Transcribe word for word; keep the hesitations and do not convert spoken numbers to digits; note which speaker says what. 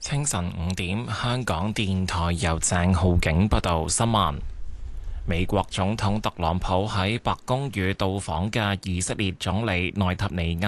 Speaker 1: 清晨五點，香港電台由鄭浩景報道新聞。美國總統特朗普喺白宮與到訪嘅以色列總理內塔尼亞